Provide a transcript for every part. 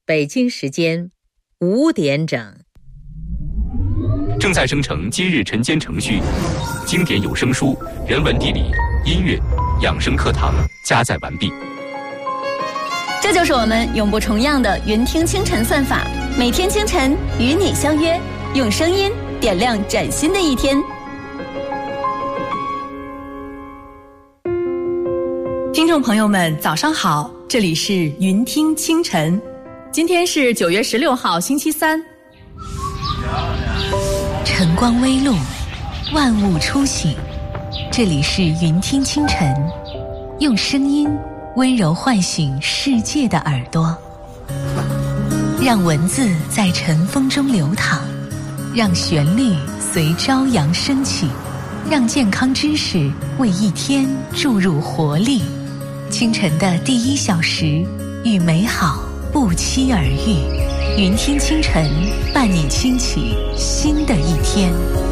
北京时间5点整。 正在生成今日晨间程序，经典有声书、人文地理、音乐、养生课堂加载完毕。 这就是我们永不重样的云听清晨算法，每天清晨与你相约，用声音点亮崭新的一天。 听众朋友们早上好，这里是云听清晨，今天是9月16号星期三。 晨光微露，万物初醒，这里是云听清晨，用声音温柔唤醒世界的耳朵，让文字在晨风中流淌，让旋律随朝阳升起，让健康知识为一天注入活力。清晨的第1小时，与美好不期而遇。云听清晨，伴你轻启新的一天。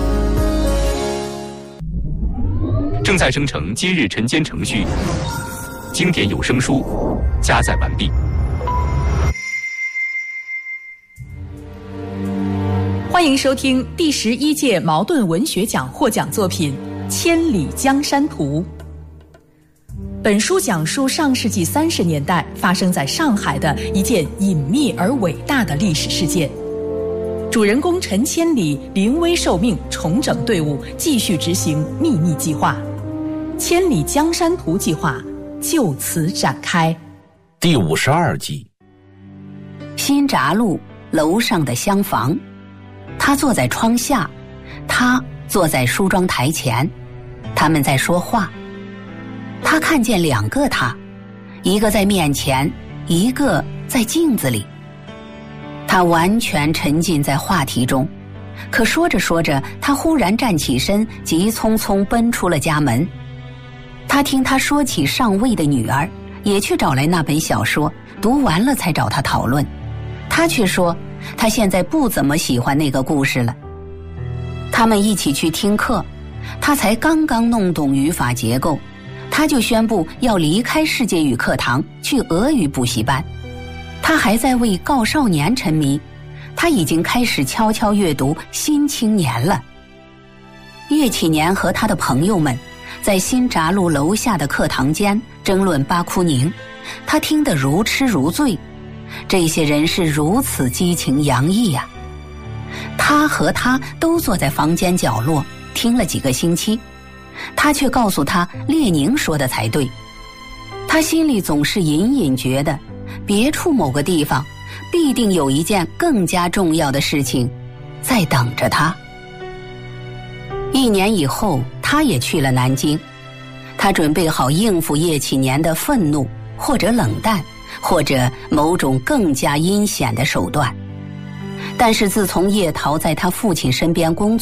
正在生成今日晨间程序，经典有声书加载完毕。 欢迎收听第11届茅盾文学奖获奖作品《千里江山图》。本书讲述上世纪30年代发生在上海的一件隐秘而伟大的历史事件。主人公陈千里临危受命，重整队伍，继续执行秘密计划。千里江山图计划就此展开。 第52集。 新闸路楼上的厢房，他坐在窗下，他坐在梳妆台前，他们在说话。他看见2个他，一个在面前，一个在镜子里。他完全沉浸在话题中，可说着说着，他忽然站起身，急匆匆奔出了家门。他听他说起上尉的女儿，也去找来那本小说，读完了才找他讨论。他却说他现在不怎么喜欢那个故事了。他们一起去听课，他才刚刚弄懂语法结构，他就宣布要离开世界语课堂，去俄语补习班。他还在为告少年沉迷，他已经开始悄悄阅读《新青年》了。岳启年和他的朋友们在新闸路楼下的课堂间争论巴枯宁，他听得如痴如醉。这些人是如此激情洋溢呀！他和他都坐在房间角落，听了几个星期。他却告诉他列宁说的才对。他心里总是隐隐觉得，别处某个地方必定有一件更加重要的事情在等着他。1年以后，他也去了南京。他准备好应付叶启年的愤怒，或者冷淡，或者某种更加阴险的手段。但是自从叶桃在他父亲身边工作